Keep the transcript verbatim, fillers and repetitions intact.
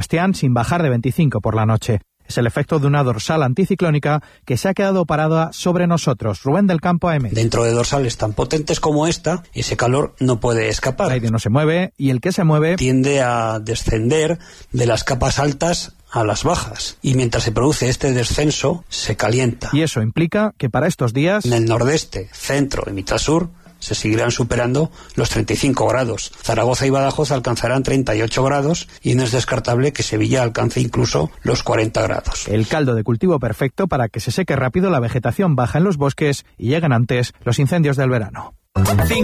Sebastián sin bajar de veinticinco por la noche. Es el efecto de una dorsal anticiclónica que se ha quedado parada sobre nosotros. Rubén del Campo, A M. Dentro de dorsales tan potentes como esta, ese calor no puede escapar. El aire no se mueve y el que se mueve tiende a descender de las capas altas a las bajas. Y mientras se produce este descenso, se calienta. Y eso implica que para estos días, en el nordeste, centro y mitad sur, se seguirán superando los treinta y cinco grados. Zaragoza y Badajoz alcanzarán treinta y ocho grados y no es descartable que Sevilla alcance incluso los cuarenta grados. El caldo de cultivo perfecto para que se seque rápido la vegetación baja en los bosques y lleguen antes los incendios del verano.